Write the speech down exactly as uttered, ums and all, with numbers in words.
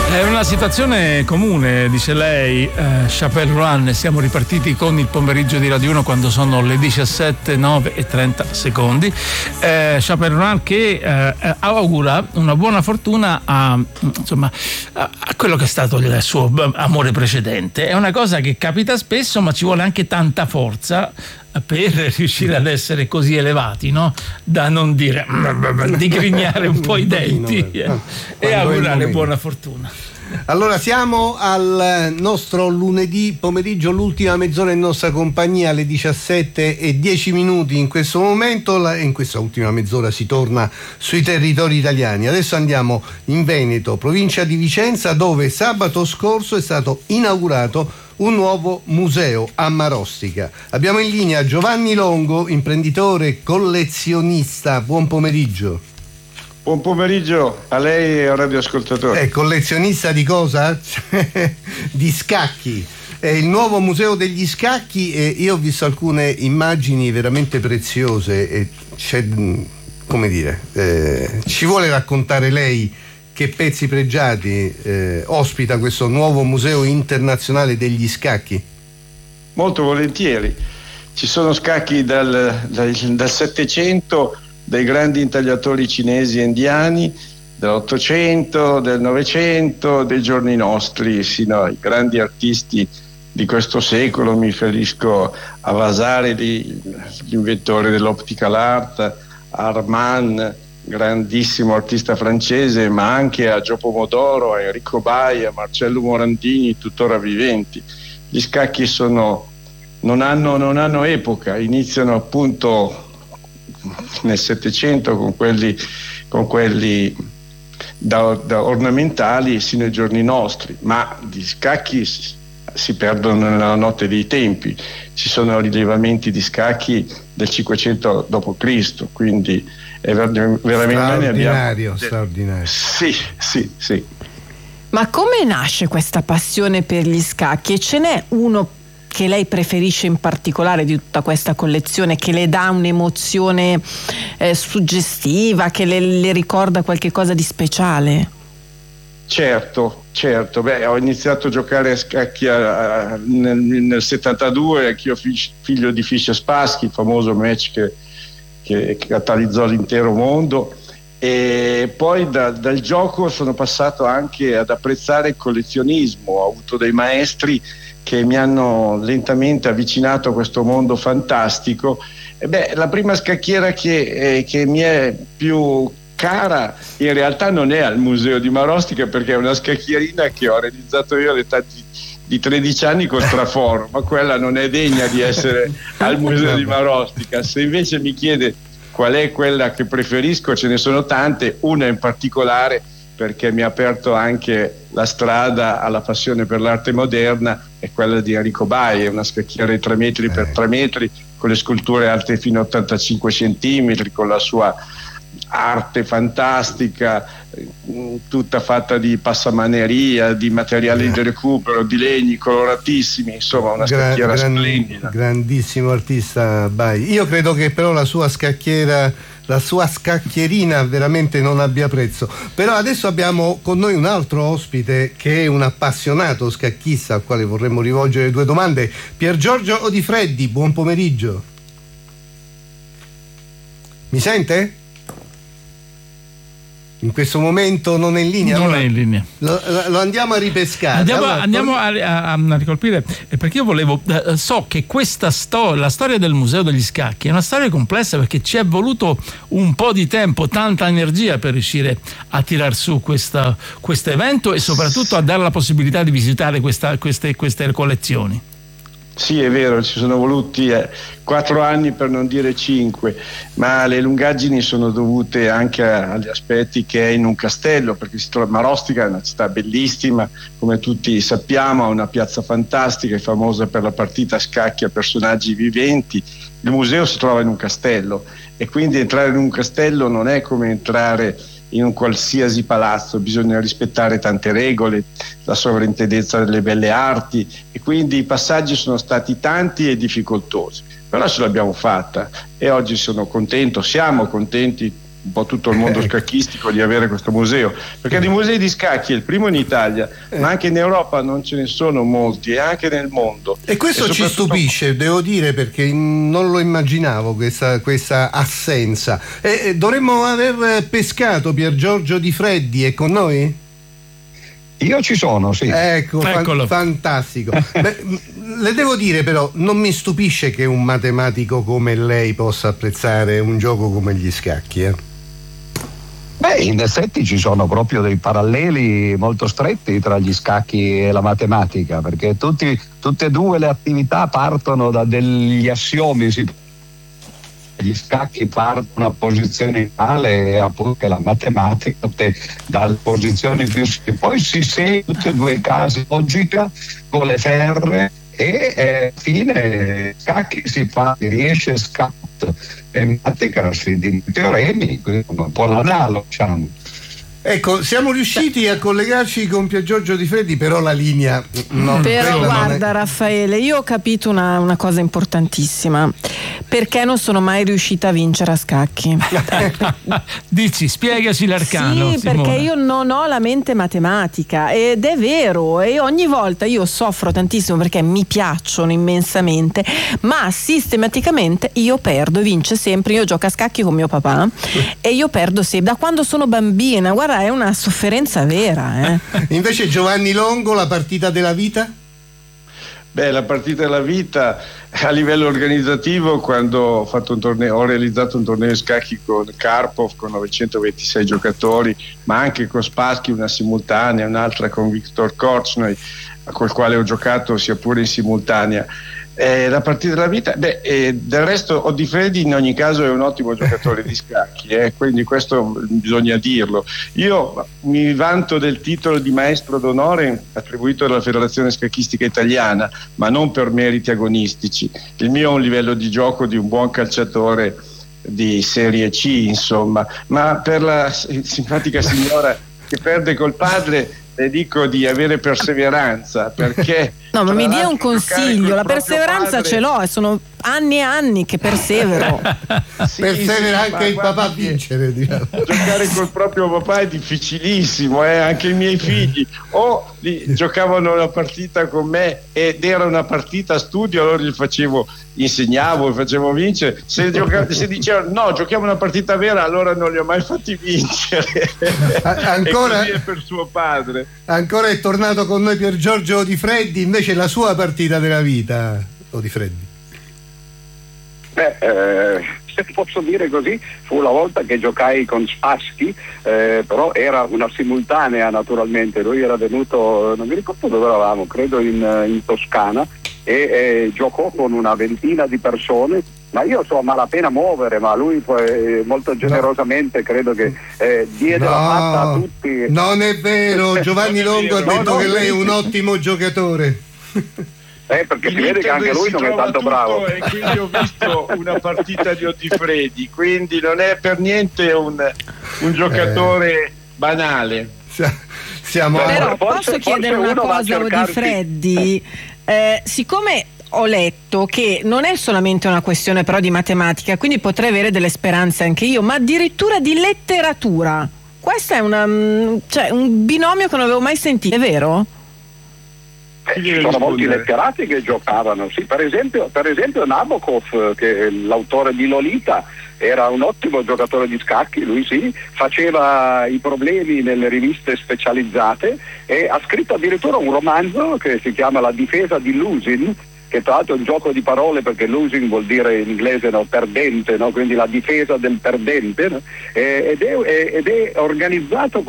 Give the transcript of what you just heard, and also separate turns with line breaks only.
È una situazione comune, dice lei, eh, Chapel Run. Siamo ripartiti con il pomeriggio di Radio uno quando sono le diciassette, nove e trenta secondi. Eh, Chapel Run che eh, augura una buona fortuna a, insomma, a, a quello che è stato il suo amore precedente. È una cosa che capita spesso, ma ci vuole anche tanta forza per riuscire ad essere così elevati, no? Da non dire digrignare un po' i denti e augurare buona fortuna.
Allora siamo al nostro lunedì pomeriggio, l'ultima mezz'ora in nostra compagnia, alle diciassette e dieci minuti in questo momento. In questa ultima mezz'ora si torna sui territori italiani. Adesso andiamo in Veneto, provincia di Vicenza, dove sabato scorso è stato inaugurato un nuovo museo a Marostica. Abbiamo in linea Giovanni Longo, imprenditore e collezionista. Buon pomeriggio.
Buon pomeriggio a lei e ai radioascoltatori.
È collezionista di cosa? Di scacchi. È il nuovo museo degli scacchi e io ho visto alcune immagini veramente preziose e c'è, come dire, eh, ci vuole raccontare lei che pezzi pregiati eh, ospita questo nuovo museo internazionale degli scacchi?
Molto volentieri. Ci sono scacchi dal, dal, dal Settecento, dai grandi intagliatori cinesi e indiani, dell'Ottocento, del Novecento, dei giorni nostri, sino ai grandi artisti di questo secolo. Mi riferisco a Vasari, l'inventore dell'optical art, a Armand, grandissimo artista francese, ma anche a Gio Pomodoro, a Enrico Bai, a Marcello Morandini, tuttora viventi. Gli scacchi sono, non hanno, non hanno epoca, iniziano appunto nel Settecento con quelli, con quelli da, da ornamentali sino ai giorni nostri, ma gli scacchi si, si perdono nella notte dei tempi. Ci sono rilevamenti di scacchi del cinquecento dopo Cristo, quindi è veramente
straordinario, straordinario.
Sì, sì, sì.
Ma come nasce questa passione per gli scacchi? E ce n'è uno che lei preferisce in particolare di tutta questa collezione, che le dà un'emozione eh, suggestiva, che le, le ricorda qualche cosa di speciale?
Certo, certo. Beh, ho iniziato a giocare a scacchi a, a, nel, nel settantadue, anch'io figlio di Fischer Spassky, il famoso match che che catalizzò l'intero mondo, e poi da, dal gioco sono passato anche ad apprezzare il collezionismo. Ho avuto dei maestri che mi hanno lentamente avvicinato a questo mondo fantastico. E beh, la prima scacchiera che, eh, che mi è più cara in realtà non è al Museo di Marostica, perché è una scacchierina che ho realizzato io all'età di di tredici anni con straforo, ma quella non è degna di essere al Museo di Marostica. Se invece mi chiede qual è quella che preferisco, ce ne sono tante, una in particolare perché mi ha aperto anche la strada alla passione per l'arte moderna, è quella di Enrico Bai. È una scacchiera di tre metri per tre metri, con le sculture alte fino a ottantacinque centimetri, con la sua arte fantastica, tutta fatta di passamaneria, di materiali di recupero, di legni coloratissimi, insomma una
Gra-
scacchiera
gran,
splendida.
Grandissimo artista Bai. Io credo che però la sua scacchiera, la sua scacchierina veramente non abbia prezzo. Però adesso abbiamo con noi un altro ospite che è un appassionato scacchista al quale vorremmo rivolgere due domande. Pier Giorgio Odifreddi, buon pomeriggio. Mi sente? In questo momento non è in linea.
Non
allora
è in linea.
Lo, lo andiamo a ripescare.
Andiamo,
allora,
andiamo a, a, a ricolpire, perché io volevo, eh, so che questa storia, la storia del Museo degli Scacchi è una storia complessa, perché ci è voluto un po' di tempo, tanta energia per riuscire a tirar su questo evento e soprattutto a dare la possibilità di visitare questa, queste, queste collezioni.
Sì, è vero, ci sono voluti eh, quattro anni per non dire cinque, ma le lungaggini sono dovute anche a, agli aspetti che è in un castello, perché si trova Marostica, è una città bellissima, come tutti sappiamo, ha una piazza fantastica, è famosa per la partita a scacchi a personaggi viventi. Il museo si trova in un castello e quindi entrare in un castello non è come entrare in un qualsiasi palazzo, bisogna rispettare tante regole, la sovrintendenza delle belle arti, e quindi i passaggi sono stati tanti e difficoltosi, però ce l'abbiamo fatta e oggi sono contento, siamo contenti un po' tutto il mondo scacchistico di avere questo museo, perché di musei di scacchi è il primo in Italia, ma anche in Europa non ce ne sono molti, e anche nel mondo.
E questo e ci stupisce, devo dire, perché non lo immaginavo questa, questa assenza. E, e dovremmo aver pescato Pier Giorgio Di Freddi, è con noi?
Io ci sono, sì.
Ecco, fan, fantastico. Beh, le devo dire però, non mi stupisce che un matematico come lei possa apprezzare un gioco come gli scacchi, eh?
Beh, in effetti ci sono proprio dei paralleli molto stretti tra gli scacchi e la matematica, perché tutti, tutte e due le attività partono da degli assiomi. Si Gli scacchi partono a posizioni tale e appunto la matematica dalle posizioni più, poi si segue tutti e due i casi logica con le ferre e eh, fine scacchi si fa, si riesce scat e matematica si di teoremi, un po' l'analogo, diciamo.
Ecco, siamo riusciti a collegarci con Pier Giorgio Di Freddi, però la linea no,
però guarda
è...
Raffaele, io ho capito una, una cosa importantissima: perché non sono mai riuscita a vincere a scacchi.
Dici, spiegaci l'arcano.
Sì,
Simona.
perché io non ho la mente matematica, ed è vero, e ogni volta io soffro tantissimo perché mi piacciono immensamente, ma sistematicamente io perdo e vince sempre. Io gioco a scacchi con mio papà e io perdo sempre, da quando sono bambina, guarda, è una sofferenza vera, eh.
Invece Giovanni Longo, la partita della vita?
Beh, la partita della vita a livello organizzativo, quando ho fatto un torneo, ho realizzato un torneo di scacchi con Karpov con novecentoventisei giocatori, ma anche con Spassky una simultanea, un'altra con Viktor Korchnoi, col quale ho giocato sia pure in simultanea. Eh, la partita della vita, beh, eh, del resto Di Freddi in ogni caso è un ottimo giocatore di scacchi, eh, quindi questo bisogna dirlo. Io mi vanto del titolo di maestro d'onore attribuito dalla Federazione Scacchistica Italiana, ma non per meriti agonistici. Il mio è un livello di gioco di un buon calciatore di Serie C, insomma, ma per la simpatica signora che perde col padre le dico di avere perseveranza, perché
no, ma mi dia un consiglio, la perseveranza
padre...
ce l'ho, e sono anni e anni che persevero.
sì,
persevera
sì,
anche il papà a vincere, diciamo.
Giocare col proprio papà è difficilissimo, eh? Anche i miei figli o li, giocavano una partita con me ed era una partita a studio, allora gli facevo, insegnavo, facevo vincere. Se, gioca- se dicevano no, giochiamo una partita vera, allora non li ho mai fatti vincere.
A- ancora,
e così è per suo padre.
Ancora è tornato con noi Pier Giorgio Di Freddi, invece la sua partita della vita, o Di Freddi?
Beh, eh, se posso dire così, fu la volta che giocai con Spassky, eh, però era una simultanea naturalmente. Lui era venuto, non mi ricordo dove eravamo, credo in, in Toscana, e eh, giocò con una ventina di persone, ma io so a malapena muovere, ma lui poi molto generosamente credo che eh, diede
no,
la fatta a tutti.
Non è vero, Giovanni Longo ha detto
no,
che
no,
lei è un ottimo giocatore.
Eh, perché si vede che anche lui non è tanto bravo.
E quindi ho visto una partita di Di Freddi, quindi non è per niente un, un giocatore eh. banale.
Siamo
Però
a...
posso
forse,
chiedere
forse
una cosa a Di Freddi? Eh, siccome ho letto che non è solamente una questione però di matematica, quindi potrei avere delle speranze anche io, ma addirittura di letteratura. Questo è una, cioè, un binomio che non avevo mai sentito, è vero?
Eh, ci sono molti letterati che giocavano, sì, per esempio, per esempio Nabokov, che è l'autore di Lolita, era un ottimo giocatore di scacchi, lui sì, faceva i problemi nelle riviste specializzate e ha scritto addirittura un romanzo che si chiama La difesa di Lusin, che tra l'altro è un gioco di parole perché losing vuol dire in inglese no, perdente, no? Quindi la difesa del perdente, no? eh, ed, è, ed è organizzato